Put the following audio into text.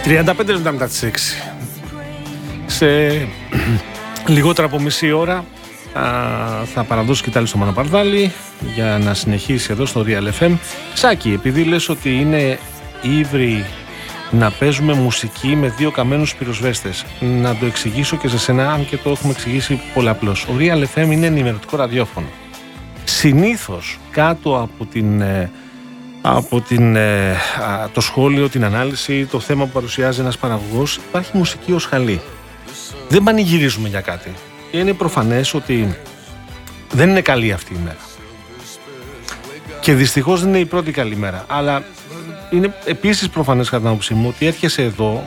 35 λεπτά μετά τις 6. Σε λιγότερα από μισή ώρα θα παραδώσει κοιτάλη στο Μανοπαρδάλη για να συνεχίσει εδώ στο Real FM. Σάκη, επειδή λες ότι είναι ύβρι να παίζουμε μουσική με δύο καμένους πυροσβέστες, να το εξηγήσω και σε σένα, αν και το έχουμε εξηγήσει πολλαπλώς. Ο Real FM είναι ενημερωτικό ραδιόφωνο. Συνήθως κάτω από το σχόλιο, την ανάλυση, το θέμα που παρουσιάζει ένας παραγωγός, υπάρχει μουσική ως χαλί. Δεν πανηγυρίζουμε για κάτι. Και είναι προφανές ότι δεν είναι καλή αυτή η μέρα. Και δυστυχώς δεν είναι η πρώτη καλή μέρα. Αλλά είναι επίσης προφανές κατά την άποψή μου ότι έρχεσαι εδώ